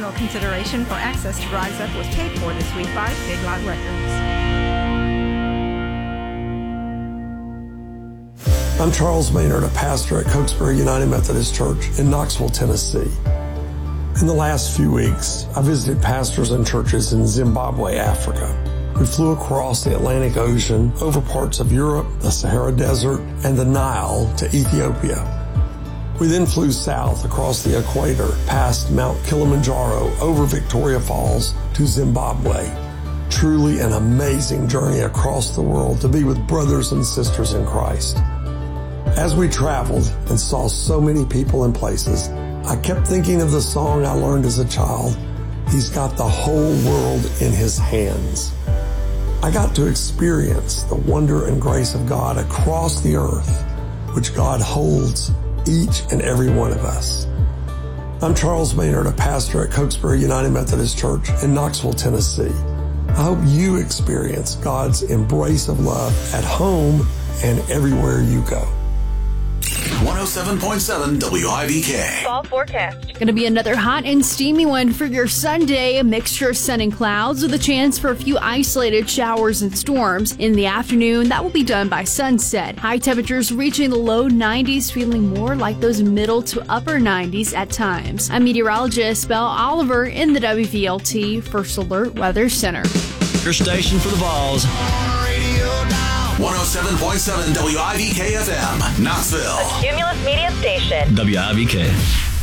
Promotional consideration for access to Rise Up was paid for this week by Big Loud Records. I'm Charles Maynard, a pastor at Cokesbury United Methodist Church in Knoxville, Tennessee. In the last few weeks, I visited pastors and churches in Zimbabwe, Africa. We flew across the Atlantic Ocean, over parts of Europe, the Sahara Desert, and the Nile to Ethiopia. We then flew south across the equator, past Mount Kilimanjaro, over Victoria Falls to Zimbabwe. Truly an amazing journey across the world to be with brothers and sisters in Christ. As we traveled and saw so many people and places, I kept thinking of the song I learned as a child, He's Got the Whole World in His Hands. I got to experience the wonder and grace of God across the earth, which God holds each and every one of us. I'm Charles Maynard, a pastor at Cokesbury United Methodist Church in Knoxville, Tennessee. I hope you experience God's embrace of love at home and everywhere you go. 107.7 WIBK. Fall forecast. Going to be another hot and steamy one for your Sunday. A mixture of sun and clouds with a chance for a few isolated showers and storms. In the afternoon, that will be done by sunset. High temperatures reaching the low 90s, feeling more like those middle to upper 90s at times. I'm meteorologist Belle Oliver in the WVLT First Alert Weather Center. Your station for the Vols. 107.7 WIBK FM, Knoxville. A Cumulus Media Station. WIBK.